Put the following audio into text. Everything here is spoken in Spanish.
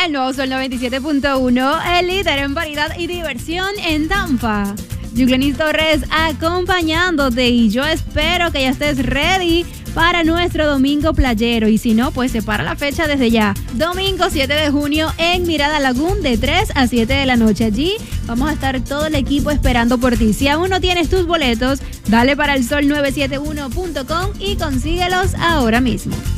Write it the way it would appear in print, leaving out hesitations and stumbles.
El nuevo Sol 97.1, el líder en variedad y diversión en Tampa. Yuclenis Torres acompañándote y yo espero que ya estés ready para nuestro domingo playero. Y si no, pues separa la fecha desde ya. Domingo 7 de junio en Mirada Lagoon de 3 a 7 de la noche. Allí vamos a estar todo el equipo esperando por ti. Si aún no tienes tus boletos, dale para el sol971.com y consíguelos ahora mismo.